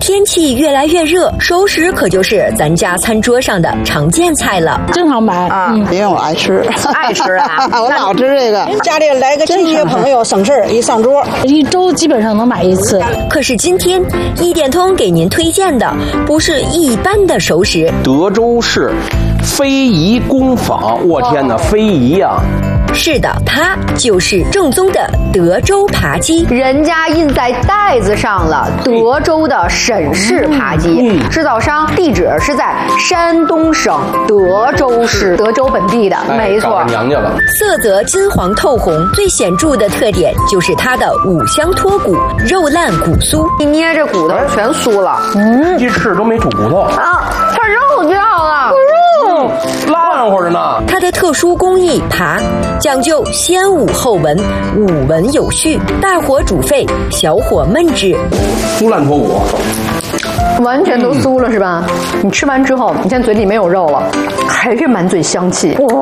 天气越来越热，熟食可就是咱家餐桌上的常见菜了。 经常买啊，因为我爱吃， 爱吃啊， 我老吃这个。 家里来个亲戚朋友省事儿，一上桌 1周基本上能买1次。 可是今天一点通给您推荐的不是一般的熟食， 德州市非遗工坊，我天哪，非遗呀！ 是的，它就是正宗的德州扒鸡， 人家印在袋子上了，德州的沈氏扒鸡，制造商地址是在山东省德州市，德州本地的，没错。 娘家了。 色泽金黄透红，最显著的特点就是它的五香脱骨，肉烂骨酥， 一捏这骨头全酥了。 鸡翅都没煮骨头啊，它肉掉了， 烂乎着呢。 它的特殊工艺扒讲究先捂后闻，捂闻有序，大火煮沸，小火焖制， 酥烂脱骨， 完全都酥了是吧？你吃完之后，你现在嘴里没有肉了，还是满嘴香气。